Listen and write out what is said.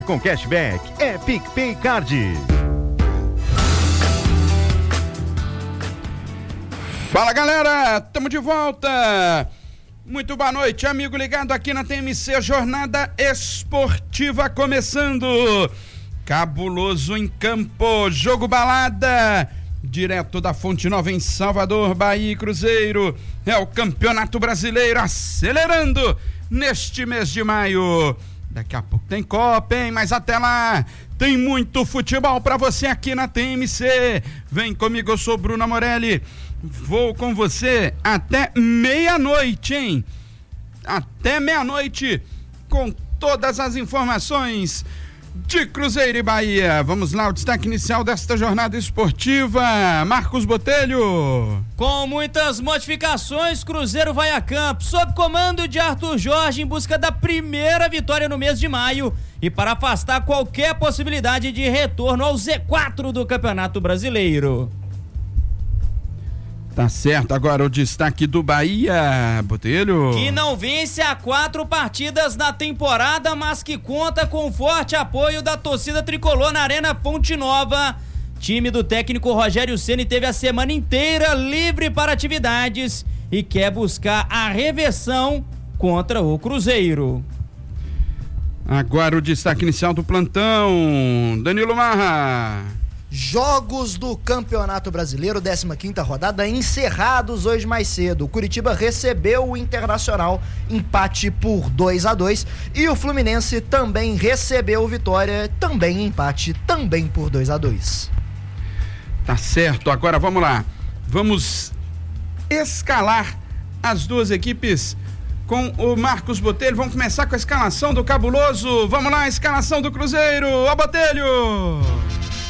Com cashback é PicPay Card. Fala galera, estamos de volta. Muito boa noite, amigo ligado aqui na TMC, jornada esportiva começando. Cabuloso em campo, jogo balada, direto da Fonte Nova em Salvador, Bahia e Cruzeiro. É o Campeonato Brasileiro acelerando neste mês de maio. Daqui a pouco tem Copa, hein? Mas até lá tem muito futebol pra você aqui na TMC. Vem comigo, eu sou Bruno Morelli. Vou com você até meia-noite, hein? Até meia-noite com todas as informações de Cruzeiro e Bahia. Vamos lá, o destaque inicial desta jornada esportiva. Marcos Botelho. Com muitas modificações, Cruzeiro vai a campo, sob comando de Arthur Jorge, em busca da primeira vitória no mês de maio e para afastar qualquer possibilidade de retorno ao Z4 do Campeonato Brasileiro. Tá certo, agora o destaque do Bahia, Botelho. Que não vence há 4 partidas na temporada, mas que conta com o forte apoio da torcida tricolor na Arena Fonte Nova. Time do técnico Rogério Ceni teve a semana inteira livre para atividades e quer buscar a reversão contra o Cruzeiro. Agora o destaque inicial do plantão, Danilo Marra. Jogos do Campeonato Brasileiro, 15ª rodada, encerrados hoje mais cedo. O Curitiba recebeu o Internacional, empate por 2-2, e o Fluminense também recebeu o Vitória, também empate, também por 2-2. Tá certo, agora vamos lá. Vamos escalar as duas equipes com o Marcos Botelho. Vamos começar com a escalação do Cabuloso. Vamos lá, escalação do Cruzeiro. Ó, Botelho!